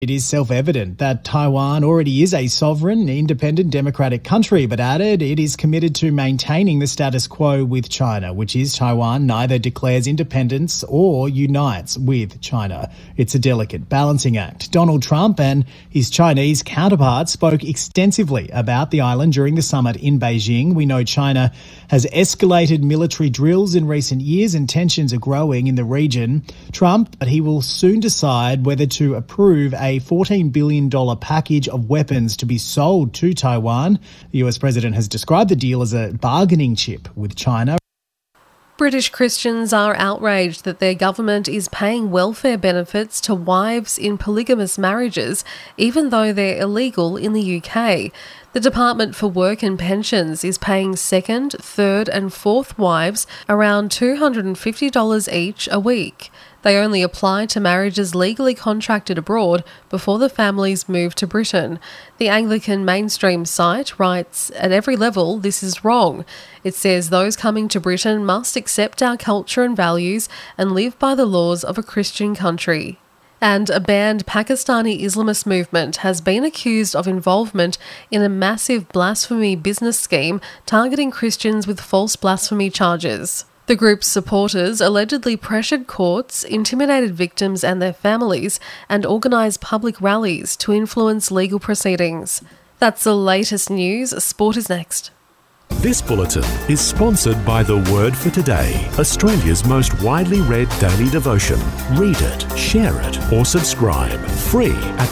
It is self-evident that Taiwan already is a sovereign, independent, democratic country, but added it is committed to maintaining the status quo with China, which is Taiwan neither declares independence or unites with China. It's a delicate balancing act. Donald Trump and his Chinese counterpart spoke extensively about the island during the summit in Beijing. We know China has escalated military drills in recent years and tensions are growing in the region. Trump, but he will soon decide whether to approve a $14 billion package of weapons to be sold to Taiwan. The US president has described the deal as a bargaining chip with China. British Christians are outraged that their government is paying welfare benefits to wives in polygamous marriages, even though they're illegal in the UK. The Department for Work and Pensions is paying second, third and fourth wives around $250 each a week. They only apply to marriages legally contracted abroad before the families move to Britain. The Anglican mainstream site writes, "At every level, this is wrong." It says those coming to Britain must accept our culture and values and live by the laws of a Christian country. And a banned Pakistani Islamist movement has been accused of involvement in a massive blasphemy business scheme targeting Christians with false blasphemy charges. The group's supporters allegedly pressured courts, intimidated victims and their families, and organised public rallies to influence legal proceedings. That's the latest news. Sport is next. This bulletin is sponsored by The Word for Today, Australia's most widely read daily devotion. Read it, share it, or subscribe. Free at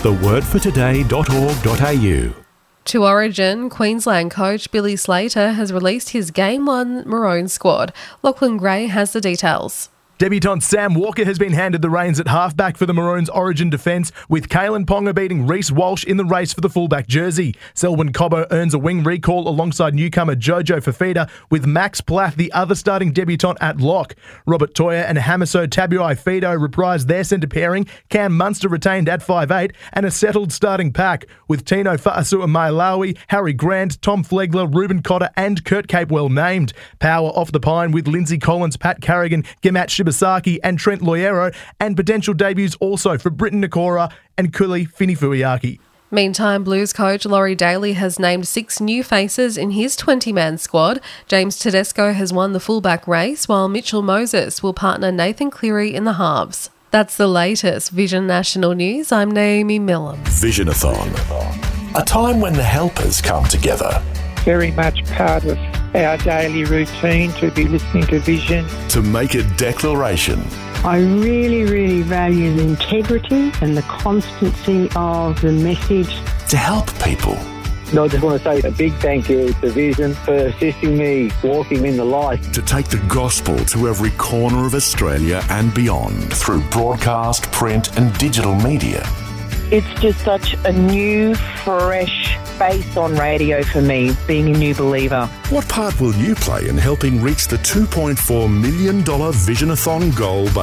thewordfortoday.org.au. To Origin, Queensland coach Billy Slater has released his Game 1 Maroon squad. Lachlan Gray has the details. Debutant Sam Walker has been handed the reins at halfback for the Maroons' Origin defence, with Kalen Ponga beating Reece Walsh in the race for the fullback jersey. Selwyn Cobbo earns a wing recall alongside newcomer Jojo Fafita, with Max Plath the other starting debutant at lock. Robert Toya and Hamiso Tabuai-Fido reprised their centre pairing, Cam Munster retained at 5'8", and a settled starting pack, with Tino Fa'asua-Mailawi, Harry Grant, Tom Flegler, Ruben Cotter and Kurt Capewell named. Power off the pine with Lindsay Collins, Pat Carrigan, Gemat Shibasaki and Trent Loiero, and potential debuts also for Britton Nakora and Kuli Finifuiaki. Meantime, Blues coach Laurie Daly has named 6 new faces in his 20-man squad. James Tedesco has won the fullback race, while Mitchell Moses will partner Nathan Cleary in the halves. That's the latest Vision National News. I'm Naomi Millam. Visionathon, a time when the helpers come together. Very much part of our daily routine to be listening to Vision. To make a declaration. I really, really value the integrity and the constancy of the message. To help people. No, I just want to say a big thank you to Vision for assisting me walking in the light. To take the gospel to every corner of Australia and beyond through broadcast, print and digital media. It's just such a new, fresh face on radio for me, being a new believer. What part will you play in helping reach the $2.4 million Visionathon goal